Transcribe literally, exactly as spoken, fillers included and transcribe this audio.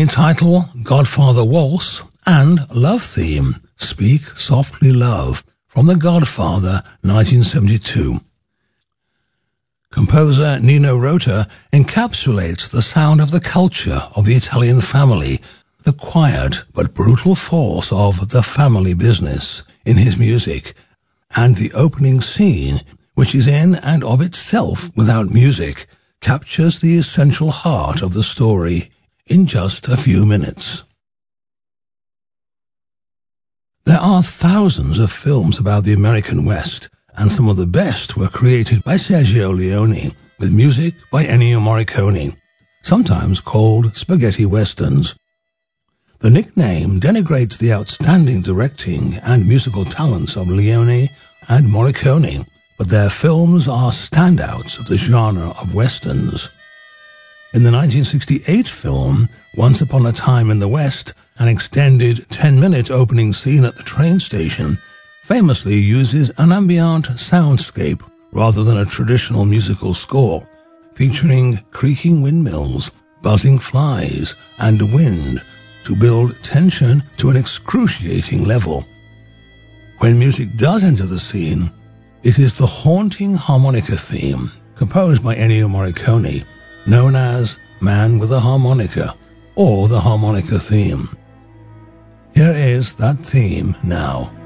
main title, Godfather Waltz, and love theme, Speak Softly Love, from The Godfather, nineteen seventy-two. Composer Nino Rota encapsulates the sound of the culture of the Italian family, the quiet but brutal force of the family business in his music, and the opening scene, which is in and of itself without music, captures the essential heart of the story in just a few minutes. There are thousands of films about the American West, and some of the best were created by Sergio Leone, with music by Ennio Morricone, sometimes called spaghetti westerns. The nickname denigrates the outstanding directing and musical talents of Leone and Morricone, but their films are standouts of the genre of westerns. In the nineteen sixty-eight film, Once Upon a Time in the West, an extended ten-minute opening scene at the train station famously uses an ambient soundscape rather than a traditional musical score, featuring creaking windmills, buzzing flies, and wind to build tension to an excruciating level. When music does enter the scene, it is the haunting harmonica theme, composed by Ennio Morricone, known as Man with a Harmonica, or the harmonica theme. Here is that theme now.